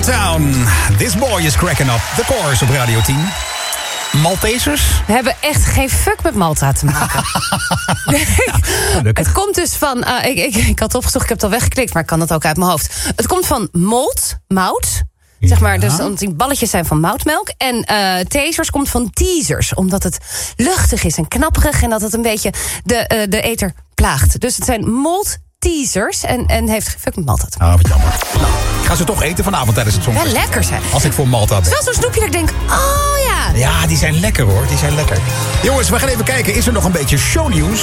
Motown. This boy is cracking up. The chorus op Radio 10. Maltesers? We hebben echt geen fuck met Malta te maken. Het komt dus van... ik had opgezocht, ik heb het al weggeklikt, maar ik kan het ook uit mijn hoofd. Het komt van mout. Zeg maar, dus omdat die balletjes zijn van moutmelk. En tasers komt van teasers, omdat het luchtig is en knapperig en dat het een beetje de eter plaagt. Dus het zijn teasers en heeft geen fuck met Malta te maken. Wat jammer. Nou, ik ga ze toch eten vanavond tijdens het Songfestival. Wel lekker zijn. Als ik voor Malta ben. Wel zo'n snoepje dat ik denk, oh ja. Ja, die zijn lekker hoor, die zijn lekker. Jongens, we gaan even kijken, is er nog een beetje shownieuws?